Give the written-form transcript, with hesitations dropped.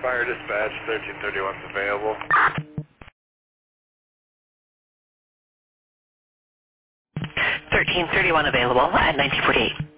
Fire dispatch, 1331 is available. 1331 available at 1948.